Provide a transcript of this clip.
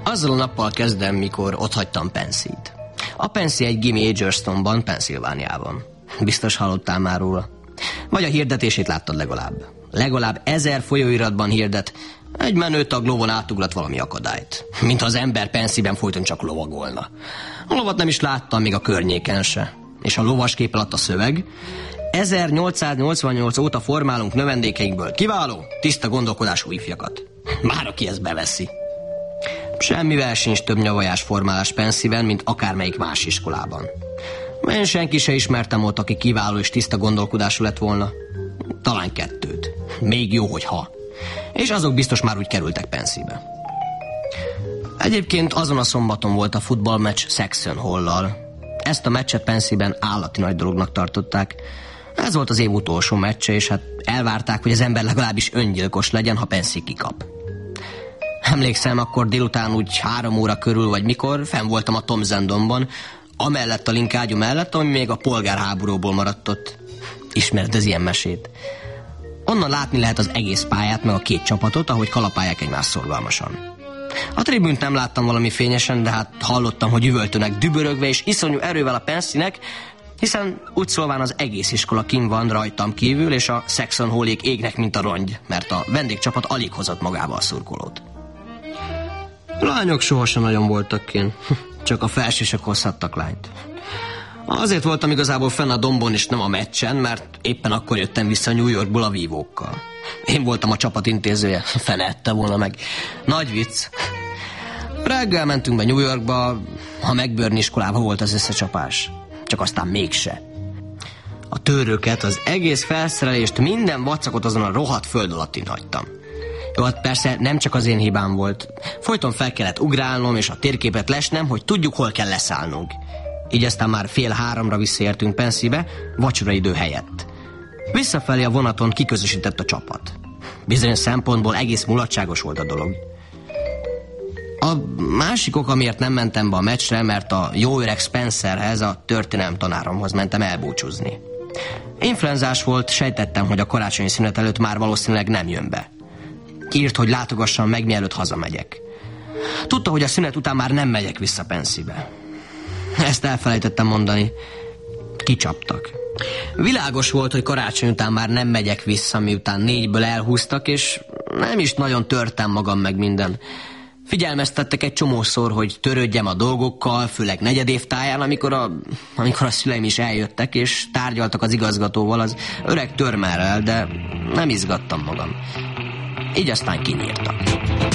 Azzal a nappal kezdem, mikor otthagytam Pensy-t. A Pensy egy gimi Edgerstonban, Pennsylvániában. Biztos hallottál már róla. Vagy a hirdetését láttad legalább. Legalább 1000 folyóiratban hirdet, egy menőtag lovon átugrat valami akadályt. Mintha az ember Pensyben folyton csak lovagolna. A lovat nem is láttam, még a környéken se. És a lovaskép alatt a szöveg: 1888 óta formálunk növendékeinkből kiváló, tiszta gondolkodású ifjakat. Már aki ezt beveszi. Semmivel sincs több nyavajás formálás Pensyben, mint akármelyik más iskolában. Én senki se ismertem ott, aki kiváló és tiszta gondolkodású lett volna. Talán 2. Még jó, hogyha. És azok biztos már úgy kerültek Pensybe. Egyébként azon a szombaton volt a futballmeccs Saxon Hall-lal. Ezt a meccset Pensyben állati nagy dolognak tartották. Ez volt az év utolsó meccse, és hát elvárták, hogy az ember legalábbis öngyilkos legyen, ha Pensy kikap. Emlékszem, akkor délután úgy 3 óra körül, vagy mikor, fenn voltam a Tom Zendonban, amellett a linkágyú mellett, ami még a polgárháborúból maradt ott. Ismered az ilyen mesét? Onnan látni lehet az egész pályát, meg a 2 csapatot, ahogy kalapálják egymást szorgalmasan. A tribünt nem láttam valami fényesen, de hát hallottam, hogy üvöltönek dübörögve és iszonyú erővel a Pensynek, hiszen úgy szólván az egész iskola kint van rajtam kívül, és a Saxon Hallék égnek, mint a rongy, mert a vendégcsapat alig hozott magával a szurkolót. Lányok sohasem nagyon voltak kint, csak a felsősök hozhattak lányt. Azért voltam igazából fenn a dombon és nem a meccsen, mert éppen akkor jöttem vissza New Yorkból a vívókkal. Én voltam a csapat intézője, fene ette volna meg. Nagy vicc. Reggel mentünk be New Yorkba, a McBurney iskolában volt az összecsapás. Csak aztán mégse. A törőket, az egész felszerelést, minden vacakot azon a rohadt föld alattin hagytam. Jó, hát persze nem csak az én hibám volt. Folyton fel kellett ugrálnom és a térképet lesnem, hogy tudjuk, hol kell leszállnunk. Így aztán már 2:30 visszaértünk Pensybe, vacsoraidő helyett. Visszafelé a vonaton kiközösített a csapat. Bizonyos szempontból egész mulatságos volt a dolog. A másik ok, amiért nem mentem be a meccsre, mert a jó öreg Spencerhez, a történelem tanáromhoz mentem elbúcsúzni. Influenzás volt, sejtettem, hogy a karácsonyi szünet előtt már valószínűleg nem jön be. Írt, hogy látogassam meg, mielőtt hazamegyek. Tudta, hogy a szünet után már nem megyek vissza Pensybe. Ezt elfelejtettem mondani. Kicsaptak. Világos volt, hogy karácsony után már nem megyek vissza, miután 4-ből elhúztak, és nem is nagyon törtem magam meg minden. Figyelmeztettek egy csomószor, hogy törődjem a dolgokkal, főleg negyedévtáján, amikor a szüleim is eljöttek, és tárgyaltak az igazgatóval, az öreg Törmerrel, de nem izgattam magam. Így aztán kinyírtak.